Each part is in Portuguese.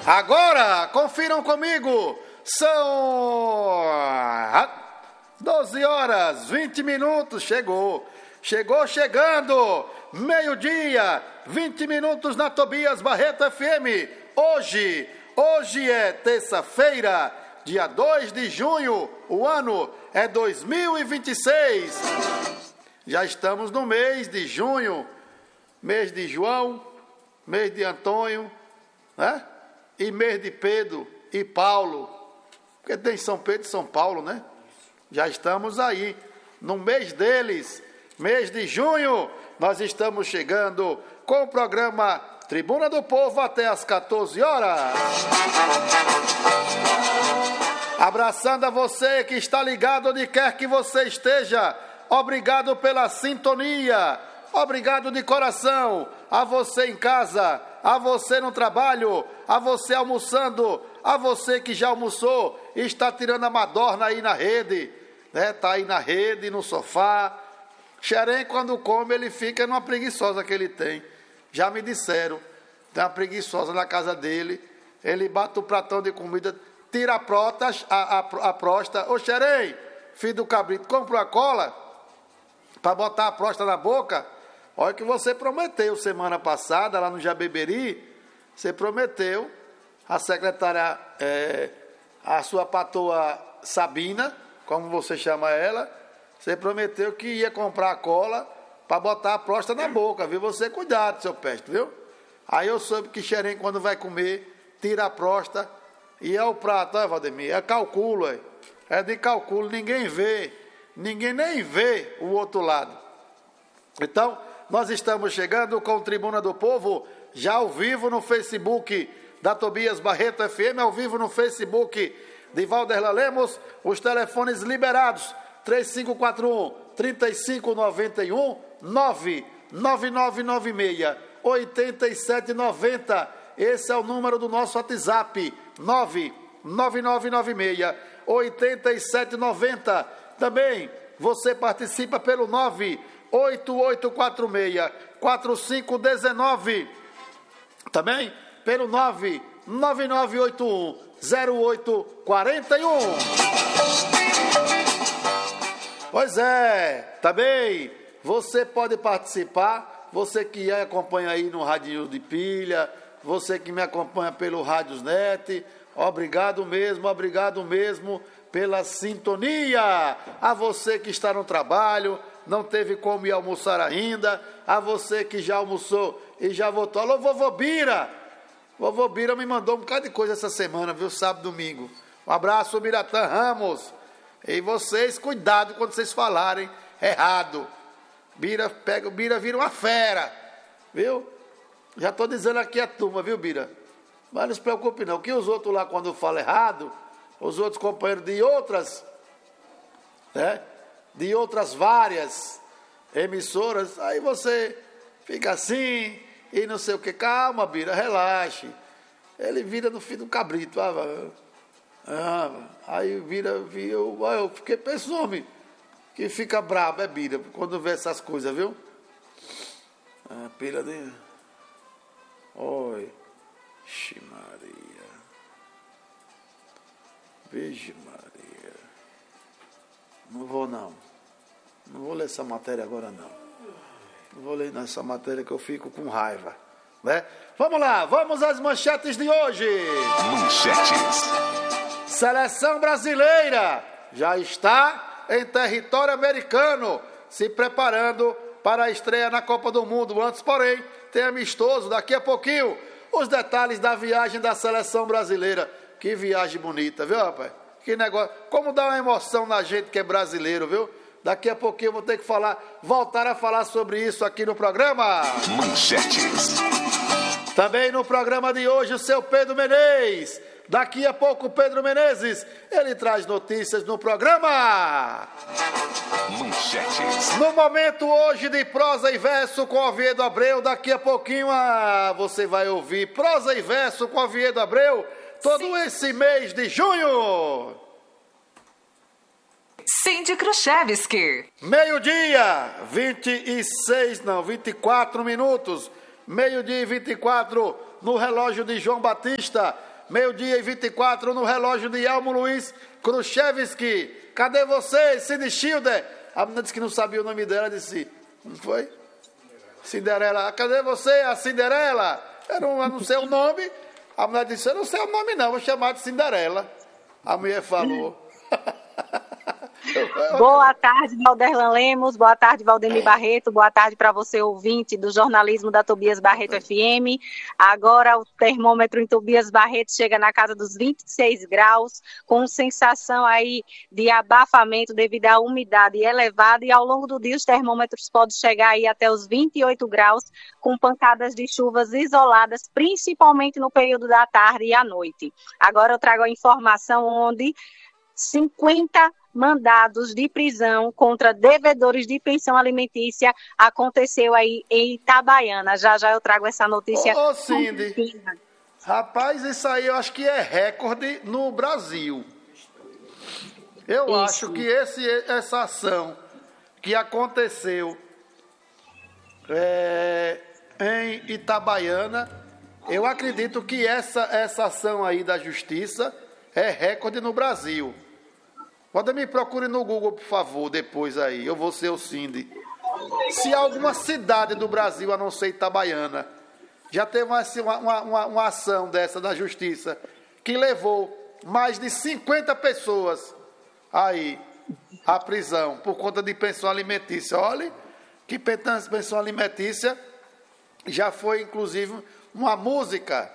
Agora, confiram comigo, são 12 horas, 20 minutos, chegando, meio-dia, 20 minutos na Tobias Barreto FM, hoje é terça-feira, dia 2 de junho, o ano é 2026, já estamos no mês de junho, mês de João, mês de Antônio, né? E mês de Pedro e Paulo, porque tem São Pedro e São Paulo, né? Já estamos aí, no mês deles, mês de junho, nós estamos chegando com o programa Tribuna do Povo até às 14 horas. Abraçando a você que está ligado onde quer que você esteja, obrigado pela sintonia, obrigado de coração, a você em casa, a você no trabalho, a você almoçando, a você que já almoçou e está tirando a madorna aí na rede, né? Está aí na rede, no sofá. Xerém, quando come, ele fica numa preguiçosa que ele tem. Já me disseram, tem uma preguiçosa na casa dele, ele bate o pratão de comida, tira a próstata. Ô Xerém, filho do cabrito, compra uma cola para botar a próstata na boca. Olha que você prometeu semana passada, lá no Jabeberi, você prometeu, a secretária, a sua patroa Sabina, como você chama ela, você prometeu que ia comprar a cola para botar a próstata na boca, viu? Você cuidado, seu peste, viu? Aí eu soube que Xerém, quando vai comer, tira a próstata e é o prato, olha, Valdemir, é cálculo, é de cálculo, ninguém nem vê o outro lado. Então, nós estamos chegando com o Tribuna do Povo, já ao vivo no Facebook da Tobias Barreto FM, ao vivo no Facebook de Valderla Lemos, os telefones liberados, 3541-3591, 99996-8790, esse é o número do nosso WhatsApp, 99996-8790, também você participa pelo 98846-4519, também pelo 99981-0841. Pois é, também você pode participar, você que acompanha aí no Radinho de Pilha, você que me acompanha pelo Rádiosnet, obrigado mesmo pela sintonia, a você que está no trabalho, não teve como ir almoçar ainda, a você que já almoçou e já voltou. Alô, vovô Bira me mandou um bocado de coisa essa semana, viu, sábado, domingo. Um abraço, Biratã Ramos. E vocês, cuidado quando vocês falarem errado. Bira vira uma fera, viu? Já estou dizendo aqui a turma, viu, Bira? Mas não se preocupe não, que os outros lá, quando falam errado, os outros companheiros de outras, né? De outras várias emissoras, aí você fica assim e não sei o que. Calma, Bira, relaxe. Ele vira no fim do cabrito. Aí eu fiquei pensando, homem, que fica brabo, é Bira, quando vê essas coisas, viu? Pira de... Oi, Maria. Virgem Maria. Não vou ler essa matéria agora não vou ler nessa matéria que eu fico com raiva, né? Vamos lá, vamos às manchetes de hoje. Manchetes. Seleção brasileira já está em território americano, se preparando para a estreia na Copa do Mundo. Antes, porém, tem amistoso daqui a pouquinho. Os detalhes da viagem da seleção brasileira. Que viagem bonita, viu, rapaz? Que negócio, como dá uma emoção na gente que é brasileiro, viu? Daqui a pouquinho eu vou ter que voltar a falar sobre isso aqui no programa. Manchetes. Também no programa de hoje, o seu Pedro Menezes. Daqui a pouco, Pedro Menezes, ele traz notícias no programa. Manchetes. No momento hoje de prosa e verso com Oviedo Abreu, daqui a pouquinho você vai ouvir prosa e verso com Oviedo Abreu, todo esse mês de junho. Cindy Khrushchevsky. Meio-dia, 24 minutos. Meio-dia e 24 no relógio de João Batista. 12h24, no relógio de Elmo Luiz Khrushchevsky. Cadê você, Cindy Schilder? A menina disse que não sabia o nome dela, disse, não foi? Cinderela. Cadê você, a Cinderela? Eu não sei o nome. A mulher disse, eu não sei o nome não, vou chamar de Cinderela. A mulher falou. Boa tarde, Valderlan Lemos, boa tarde, Valdemir Barreto, boa tarde para você, ouvinte do jornalismo da Tobias Barreto FM. Agora o termômetro em Tobias Barreto chega na casa dos 26 graus, com sensação aí de abafamento devido à umidade elevada, e ao longo do dia os termômetros podem chegar aí até os 28 graus, com pancadas de chuvas isoladas, principalmente no período da tarde e à noite. Agora eu trago a informação onde 50 mandados de prisão contra devedores de pensão alimentícia aconteceu aí em Itabaiana. Já eu trago essa notícia. Ô, Cindy, rapaz, isso aí eu acho que é recorde no Brasil. Eu acho que essa ação que aconteceu em Itabaiana, eu acredito que essa ação aí da justiça é recorde no Brasil. Pode me procure no Google, por favor, depois aí. Eu vou ser o Cindy. Se alguma cidade do Brasil, a não ser Itabaiana, já teve uma ação dessa da justiça, que levou mais de 50 pessoas aí à prisão por conta de pensão alimentícia. Olha, que pensão alimentícia já foi, inclusive, uma música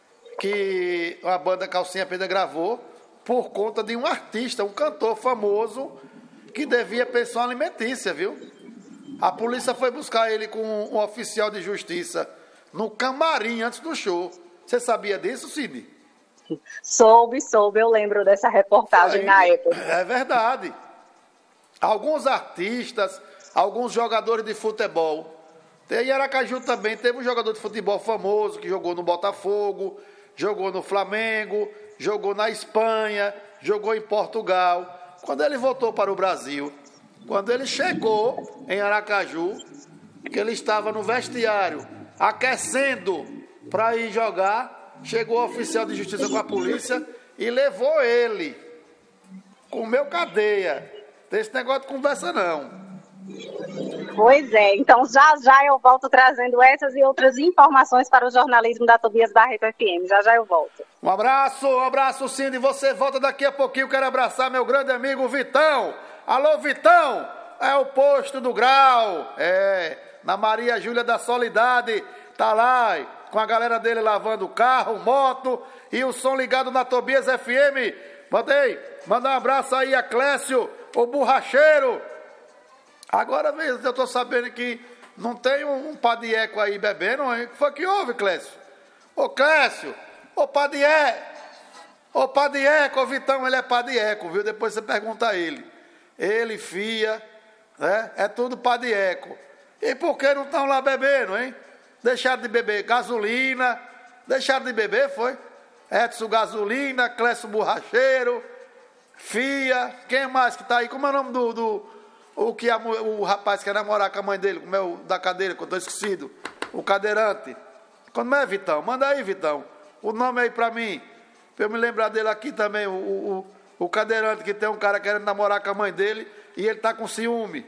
que a banda Calcinha Preta gravou, por conta de um artista, um cantor famoso, que devia pensão alimentícia, viu? A polícia foi buscar ele com um oficial de justiça no camarim antes do show. Você sabia disso, Cid? Soube, eu lembro dessa reportagem na época. É verdade. Alguns artistas, alguns jogadores de futebol. Em Aracaju também teve um jogador de futebol famoso que jogou no Botafogo, jogou no Flamengo, jogou na Espanha, jogou em Portugal. Quando ele voltou para o Brasil, quando ele chegou em Aracaju, que ele estava no vestiário, aquecendo para ir jogar, chegou o oficial de justiça com a polícia e levou ele. Comeu cadeia. Tem esse negócio de conversa não. Pois é, então já eu volto trazendo essas e outras informações para o jornalismo da Tobias Barreto FM. Já eu volto. Um abraço, Cindy. Você volta daqui a pouquinho. Quero abraçar meu grande amigo Vitão. Alô, Vitão! É o posto do Grau. Na Maria Júlia da Solidade. Tá lá com a galera dele lavando o carro, moto e o som ligado na Tobias FM. Manda um abraço aí a Clécio, o borracheiro. Agora mesmo eu tô sabendo que não tem um padieco aí bebendo, hein? O que foi que houve, Clécio? Ô Clécio, ô padieco, o Vitão, ele é padieco, viu? Depois você pergunta a ele. Ele, Fia, né? É tudo padieco. E por que não estão lá bebendo, hein? Deixaram de beber gasolina, deixaram de beber, foi? Edson Gasolina, Clécio Borracheiro, Fia, quem mais que tá aí? Como é o nome o rapaz que quer namorar com a mãe dele, como é o da cadeira, que eu tô esquecido, o cadeirante. Como é, Vitão? Manda aí, Vitão, o nome aí pra mim, pra eu me lembrar dele aqui também, o cadeirante, que tem um cara querendo namorar com a mãe dele e ele tá com ciúme.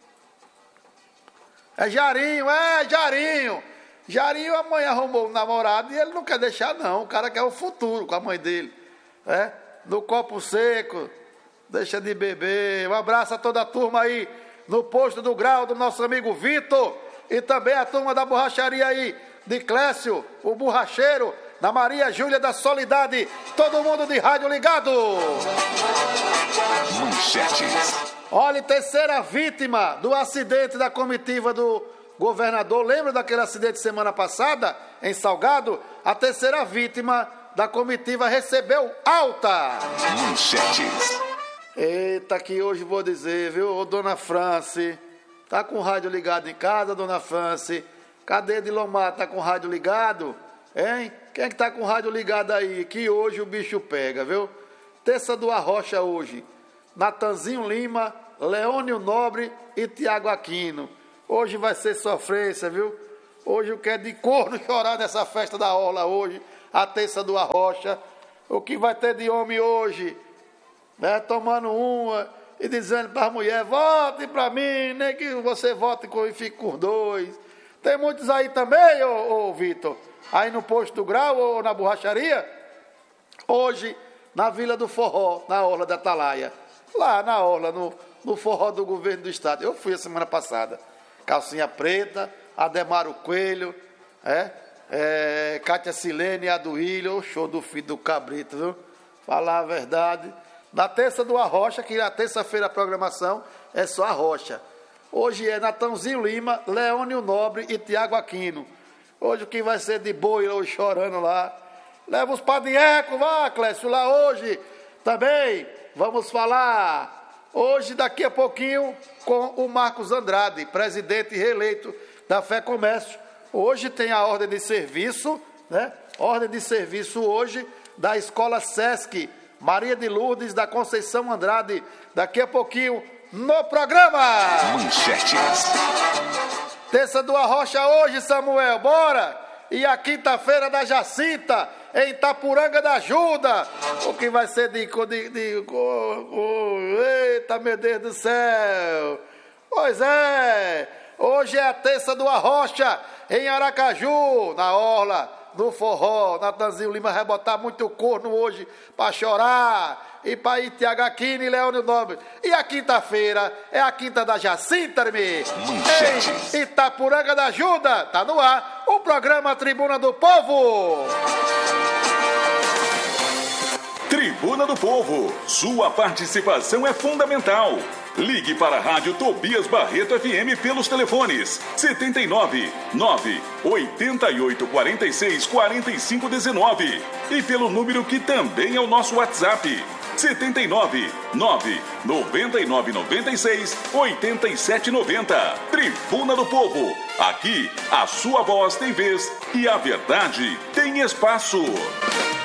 É Jarinho. Jarinho, a mãe arrumou um namorado e ele não quer deixar não, o cara quer o futuro com a mãe dele, no copo seco. Deixa de beber. Um abraço a toda a turma aí no posto do Grau, do nosso amigo Vitor. E também a turma da borracharia aí, de Clécio, o borracheiro, da Maria Júlia da Solidade. Todo mundo de rádio ligado. Manchetes. Olha, terceira vítima do acidente da comitiva do governador. Lembra daquele acidente semana passada, em Salgado? A terceira vítima da comitiva recebeu alta. Manchetes. Eita, que hoje vou dizer, viu, ô, dona France, tá com o rádio ligado em casa, dona France? Cadê Dilomar, tá com o rádio ligado? Hein? Quem é que tá com o rádio ligado aí? Que hoje o bicho pega, viu? Terça do Arrocha hoje, Natanzinho Lima, Leônio Nobre e Tiago Aquino. Hoje vai ser sofrência, viu? Hoje eu quero de corno chorar nessa festa da orla hoje, a terça do Arrocha. O que vai ter de homem hoje, né, tomando uma e dizendo para as mulheres, vote para mim, nem que você vote e fique com os dois. Tem muitos aí também, ô Vitor, aí no posto do Grau ou na borracharia, hoje na Vila do Forró, na Orla da Atalaia, lá na Orla, no Forró do Governo do Estado. Eu fui a semana passada, calcinha preta, Ademaro Coelho, Cátia Silene e Aduílio, o show do filho do Cabrito, viu? Falar a verdade. Na terça do Arrocha, que na terça-feira a programação é só Arrocha. Hoje é Natanzinho Lima, Leônio Nobre e Tiago Aquino. Hoje o que vai ser de boi hoje chorando lá. Leva os padinhecos, vá, Clécio, lá hoje também. Vamos falar hoje, daqui a pouquinho, com o Marcos Andrade, presidente reeleito da Fé Comércio. Hoje tem a ordem de serviço, né? Ordem de serviço hoje da Escola Sesc Maria de Lourdes da Conceição Andrade, daqui a pouquinho no programa. Manchetes. Terça do Arrocha hoje, Samuel, bora! E a quinta-feira da Jacinta, em Itapuranga da Ajuda. O que vai ser eita, meu Deus do céu! Pois é, hoje é a terça do Arrocha, em Aracaju, na Orla, no Forró. Natanzinho Lima vai botar muito corno hoje para chorar. E para ir Tiago Aquino e Leônio Nobre. E a quinta-feira é a quinta da Jacinta, em Itapuranga da Ajuda. Tá no ar o programa Tribuna do Povo. Tribuna do Povo, sua participação é fundamental. Ligue para a Rádio Tobias Barreto FM pelos telefones 79 9 88 46 45 19 e pelo número que também é o nosso WhatsApp 79 9 99 96 87 90. Tribuna do Povo, aqui a sua voz tem vez e a verdade tem espaço.